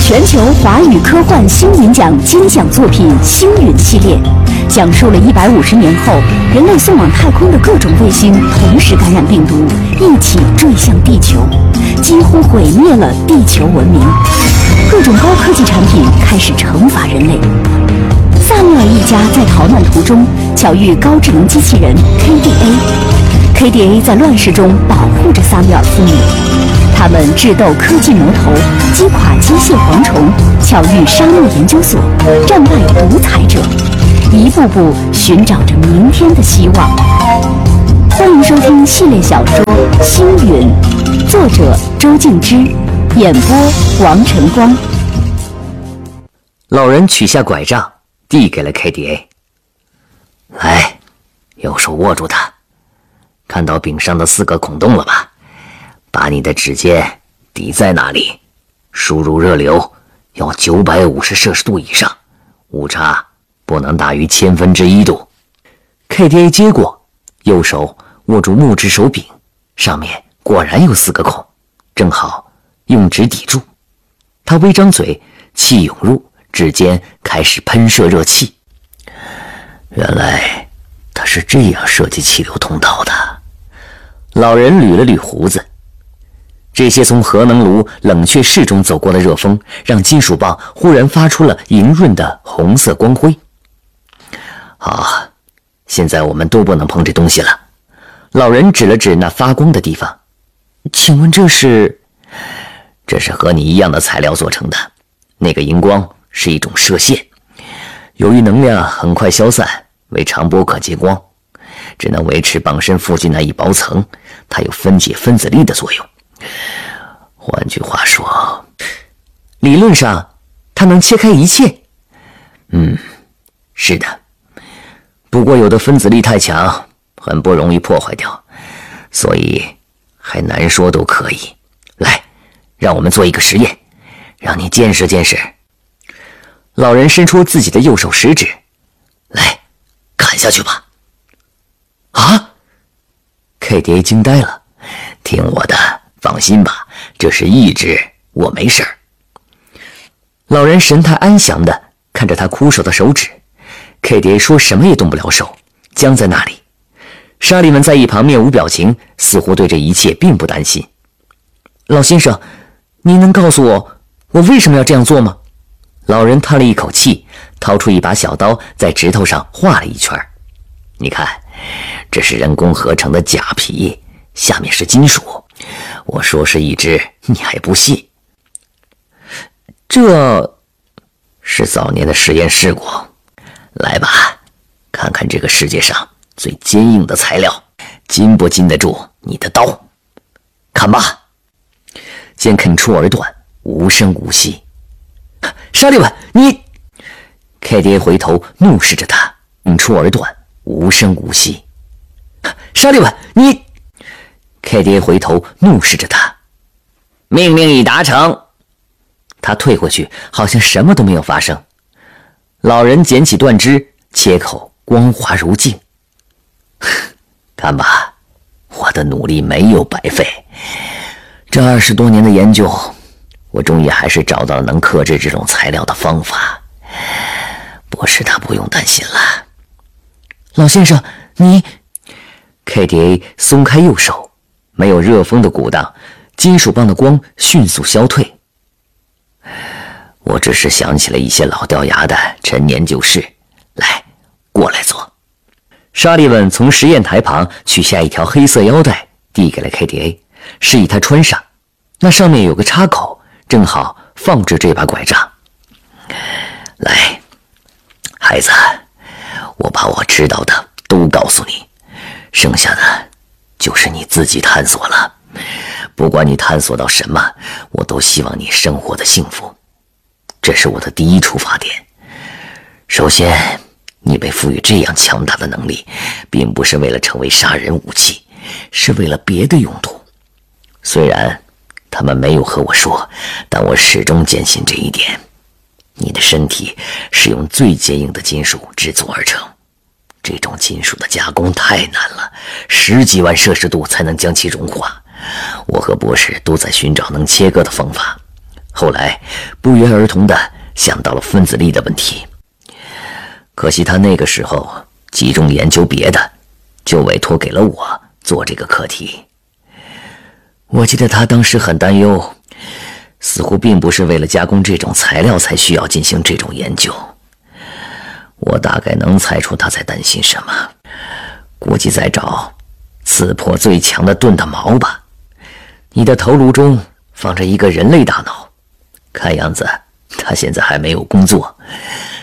全球华语科幻星云奖金奖作品《星云》系列，讲述了150年后人类送往太空的各种卫星同时感染病毒，一起坠向地球，几乎毁灭了地球文明。各种高科技产品开始惩罚人类。萨缪尔一家在逃难途中巧遇高智能机器人 KDA，KDA 在乱世中保护着萨缪尔父母。他们智斗科技魔头，击垮机械蝗虫，巧遇沙漠研究所，战败独裁者，一步步寻找着明天的希望。欢迎收听系列小说《星云》，作者周静之，演播王晨光。 老人取下拐杖，递给了 KDA。 来，右手握住它，看到柄上的4个孔洞了吧？把你的指尖抵在那里，输入热流要950摄氏度以上，误差不能大于1/1000度。 KDA 接过，右手握住木质手柄，上面果然有4个孔，正好用指抵住。他微张嘴，气涌入，指尖开始喷射热气。原来他是这样设计气流通道的。老人捋了捋胡子。这些从核能炉冷却室中走过的热风，让金属棒忽然发出了莹润的红色光辉。好，现在我们都不能碰这东西了。老人指了指那发光的地方。请问这是？这是和你一样的材料做成的。那个荧光是一种射线，由于能量很快消散，为长波可见光，只能维持棒身附近那一薄层，它有分解分子力的作用。换句话说，理论上它能切开一切。是的，不过有的分子力太强，很不容易破坏掉，所以还难说都可以。来，让我们做一个实验，让你见识见识。老人伸出自己的右手食指，来，砍下去吧。啊 ！KDA 惊呆了，听我的。放心吧，这是意志，我没事儿。老人神态安详地看着他枯瘦的手指。KDA 说什么也动不了手，僵在那里。沙利文在一旁面无表情，似乎对这一切并不担心。老先生，您能告诉我为什么要这样做吗？老人叹了一口气，掏出一把小刀，在指头上画了一圈。你看，这是人工合成的假皮，下面是金属。我说是一只，你还不信？这是早年的实验试过。来吧，看看这个世界上最坚硬的材料，禁不禁得住你的刀？砍吧，先啃出耳短，无声无息。沙利文，你 ！KDA 回头怒视着他，啃出耳短，无声无息。沙利文，你！KDA 回头怒视着他，命令已达成。他退回去，好像什么都没有发生。老人捡起断枝，切口光滑如镜。看吧，我的努力没有白费。这20多年的研究，我终于还是找到了能克制这种材料的方法。博士他不用担心了。老先生，你 KDA 松开右手。没有热风的鼓荡，金属棒的光迅速消退。我只是想起了一些老掉牙的陈年旧事。来，过来坐。沙利文从实验台旁取下一条黑色腰带，递给了 KDA， 示意他穿上。那上面有个插口，正好放置这把拐杖。来，孩子，我把我知道的都告诉你，剩下的就是你自己探索了。不管你探索到什么，我都希望你生活的幸福。这是我的第一出发点。首先，你被赋予这样强大的能力，并不是为了成为杀人武器，是为了别的用途。虽然他们没有和我说，但我始终坚信这一点。你的身体是用最坚硬的金属制作而成，这种金属的加工太难了，10几万摄氏度才能将其融化。我和博士都在寻找能切割的方法， 后来不约而同地想到了分子力的问题。可惜他那个时候集中研究别的，就委托给了我做这个课题。我记得他当时很担忧，似乎并不是为了加工这种材料才需要进行这种研究。我大概能猜出他在担心什么，估计在找刺破最强的盾的矛吧。你的头颅中放着一个人类大脑，看样子他现在还没有工作，